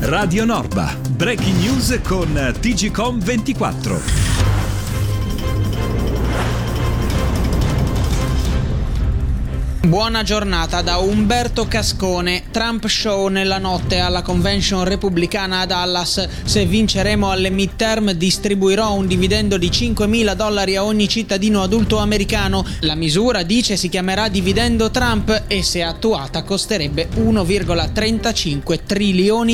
Radio Norba, breaking news con TGcom 24. Buona giornata da Umberto Cascone. Trump show nella notte alla convention repubblicana a Dallas. Se vinceremo alle midterm distribuirò un dividendo di $5.000 a ogni cittadino adulto americano. La misura, dice, si chiamerà dividendo Trump e se attuata costerebbe $1,35 trilioni.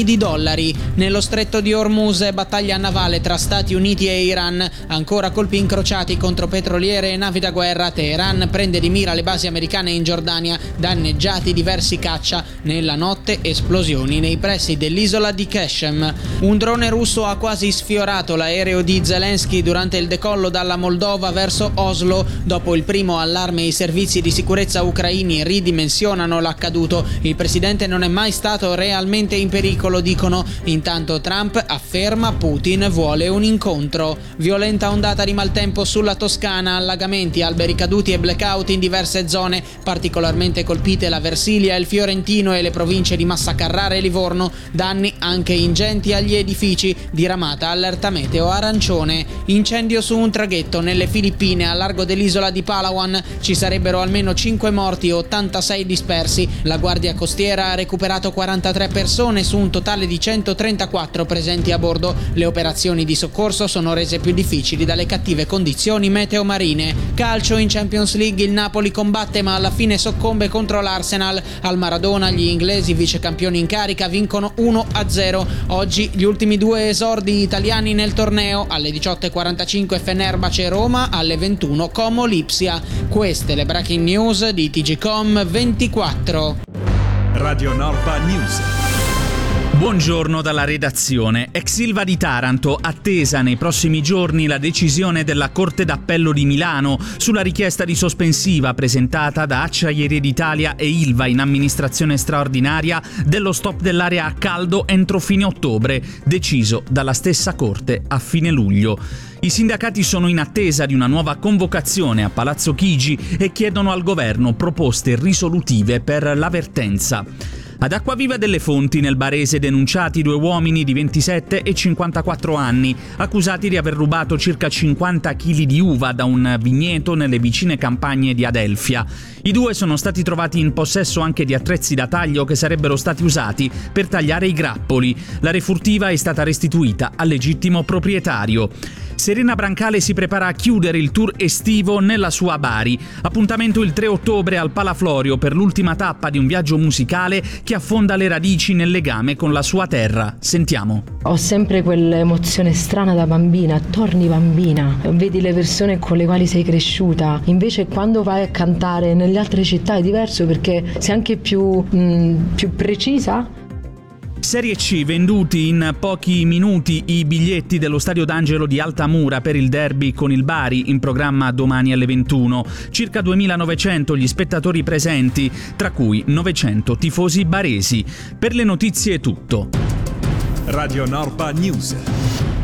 Nello stretto di Hormuz, battaglia navale tra Stati Uniti e Iran. Ancora colpi incrociati contro petroliere e navi da guerra. Teheran prende di mira le basi americane in Giordania, danneggiati diversi caccia. Nella notte esplosioni nei pressi dell'isola di Qeshm. Un drone russo ha quasi sfiorato l'aereo di Zelensky durante il decollo dalla Moldova verso Oslo. Dopo il primo allarme, i servizi di sicurezza ucraini ridimensionano l'accaduto. Il presidente non è mai stato realmente in pericolo, dicono. Intanto Trump afferma Putin vuole un incontro. Violenta ondata di maltempo sulla Toscana, allagamenti, alberi caduti e blackout in diverse zone. Particolarmente colpite la Versilia, il Fiorentino e le province di Massa Carrara e Livorno. Danni anche ingenti agli edifici. Diramata allerta meteo arancione. Incendio su un traghetto nelle Filippine a largo dell'isola di Palawan. Ci sarebbero almeno 5 morti e 86 dispersi. La Guardia Costiera ha recuperato 43 persone su un totale di 134 presenti a bordo. Le operazioni di soccorso sono rese più difficili dalle cattive condizioni meteo marine. Calcio in Champions League, il Napoli combatte ma alla fine soccombe contro l'Arsenal. Al Maradona gli inglesi, vice campioni in carica, vincono 1-0. Oggi gli ultimi due esordi italiani nel torneo. Alle 18:45 Fenerbahce Roma, alle 21 Como Lipsia. Queste le breaking news di TGcom 24. Radio Norba News. Buongiorno dalla redazione. Ex Ilva di Taranto, attesa nei prossimi giorni la decisione della Corte d'Appello di Milano sulla richiesta di sospensiva presentata da Acciaierie d'Italia e Ilva in amministrazione straordinaria dello stop dell'area a caldo entro fine ottobre, deciso dalla stessa Corte a fine luglio. I sindacati sono in attesa di una nuova convocazione a Palazzo Chigi e chiedono al governo proposte risolutive per l'avvertenza. Ad Acquaviva delle Fonti, nel Barese, denunciati 2 uomini di 27 e 54 anni, accusati di aver rubato circa 50 kg di uva da un vigneto nelle vicine campagne di Adelfia. I 2 sono stati trovati in possesso anche di attrezzi da taglio che sarebbero stati usati per tagliare i grappoli. La refurtiva è stata restituita al legittimo proprietario. Serena Brancale si prepara a chiudere il tour estivo nella sua Bari. Appuntamento il 3 ottobre al Palaflorio per l'ultima tappa di un viaggio musicale che affonda le radici nel legame con la sua terra. Sentiamo. Ho sempre quell'emozione strana da bambina, torni bambina, vedi le persone con le quali sei cresciuta. Invece quando vai a cantare nelle altre città è diverso perché sei anche più precisa. Serie C, venduti in pochi minuti i biglietti dello Stadio d'Angelo di Altamura per il derby con il Bari, in programma domani alle 21. Circa 2.900 gli spettatori presenti, tra cui 900 tifosi baresi. Per le notizie è tutto. Radio Norba News.